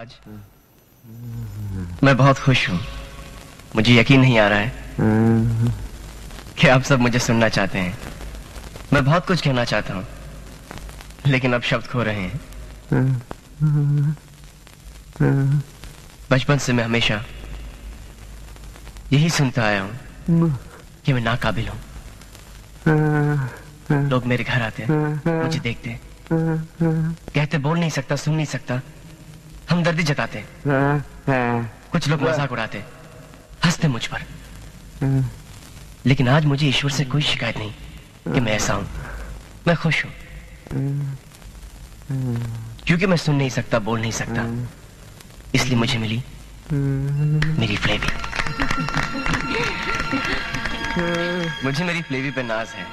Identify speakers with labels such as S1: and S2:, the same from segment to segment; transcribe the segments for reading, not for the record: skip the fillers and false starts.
S1: आज मैं बहुत खुश हूँ। मुझे यकीन नहीं आ रहा है कि आप सब मुझे सुनना चाहते हैं। मैं बहुत कुछ कहना चाहता हूँ, लेकिन अब शब्द खो रहे हैं। बचपन से मैं हमेशा यही सुनता आया हूँ कि मैं नाकाबिल हूँ। लोग मेरे घर आते, मुझे देखते, कहते बोल नहीं सकता, सुन नहीं सकता, हमदर्दी जताते। कुछ लोग मजाक उड़ाते, हंसते मुझ पर। लेकिन आज मुझे ईश्वर से कोई शिकायत नहीं कि मैं ऐसा हूं। मैं खुश हूं, क्योंकि मैं सुन नहीं सकता, बोल नहीं सकता। इसलिए मुझे मिली मेरी फ्लेवी। मुझे मेरी फ्लेवी पे नाज है।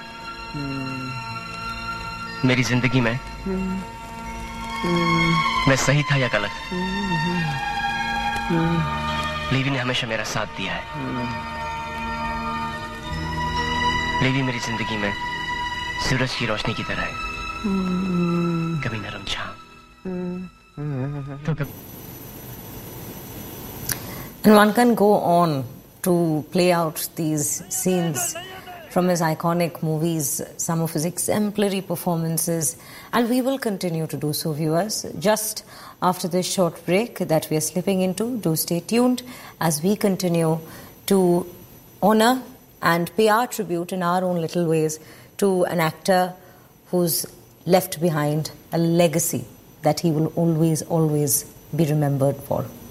S1: मेरी जिंदगी में मैं सही था या गलत, फ्लेवी ने हमेशा मेरा साथ दिया है। फ्लेवी मेरी जिंदगी में सूरज की रोशनी की तरह है, कभी नरम छांव तो कभी।
S2: And one can go on to play out these scenes from his iconic movies, some of his exemplary performances, and we will continue to do so, viewers. Just after this short break that we are slipping into, do stay tuned as we continue to honor and pay our tribute in our own little ways to an actor who's left behind a legacy that he will always, always be remembered for.